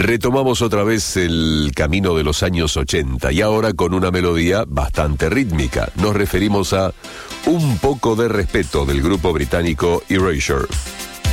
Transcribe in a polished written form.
Retomamos otra vez el camino de los años 80 y ahora con una melodía bastante rítmica. Nos referimos a Un poco de respeto del grupo británico Erasure.